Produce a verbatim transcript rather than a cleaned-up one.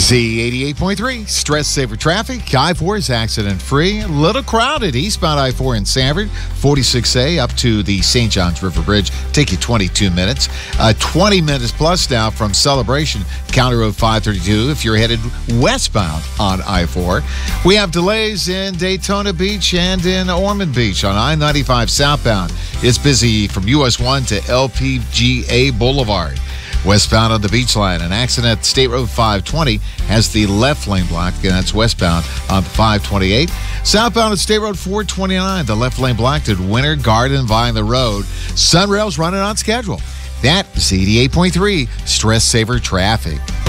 Z eighty-eight point three, stress saver traffic. I four is accident free. A little crowded eastbound I four in Sanford. forty-six A up to the Saint Johns River Bridge. Take you twenty-two minutes. Uh, twenty minutes plus now from Celebration, County Road five thirty-two if you're headed westbound on I four. We have delays in Daytona Beach and in Ormond Beach on I ninety-five southbound. It's busy from U S one to L P G A Boulevard. Westbound on the beach line, an accident at State Road five twenty has the left lane blocked, and that's westbound on five twenty-eight. Southbound at State Road four twenty-nine, the left lane blocked at Winter Garden Vine Road. Sunrail's running on schedule. That is eighty-eight point three, stress saver traffic.